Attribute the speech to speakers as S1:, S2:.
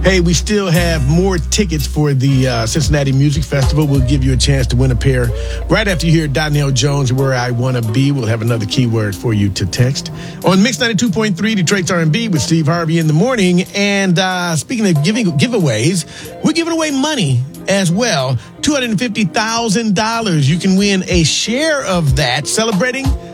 S1: Hey, we still have more tickets for the Cincinnati Music Festival. We'll give you a chance to win a pair right after you hear Donnell Jones, Where I Wanna Be. We'll have another keyword for you to text. On Mix 92.3, Detroit's R&B with Steve Harvey in the morning. And speaking of giveaways, we're giving away money as well. $250,000. You can win a share of that, celebrating